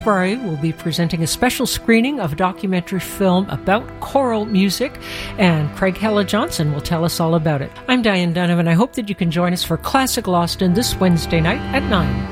Library will be presenting a special screening of a documentary film about choral music, and Craig Hella-Johnson will tell us all about it. I'm Diane Donovan. I hope that you can join us for Classic Lost this Wednesday night at 9.